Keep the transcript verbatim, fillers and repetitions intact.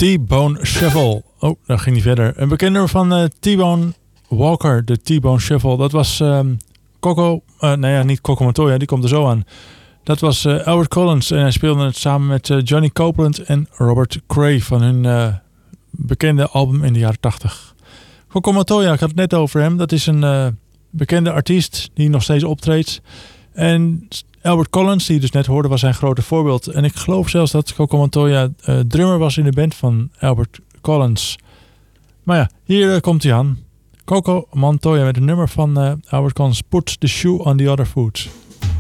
T-Bone Shuffle. Oh, dat ging niet verder. Een bekend nummer van uh, T-Bone Walker, de T-Bone Shuffle. Dat was um, Coco, uh, nou ja, niet Coco Montoya, die komt er zo aan. Dat was uh, Albert Collins en hij speelde het samen met uh, Johnny Copeland en Robert Cray van hun uh, bekende album in de jaren tachtig. Coco Montoya, ik had het net over hem. Dat is een uh, bekende artiest die nog steeds optreedt. En Albert Collins, die je dus net hoorde, was zijn grote voorbeeld. En ik geloof zelfs dat Coco Montoya uh, drummer was in de band van Albert Collins. Maar ja, hier uh, komt hij aan. Coco Montoya met een nummer van uh, Albert Collins, Put the Shoe on the Other Foot.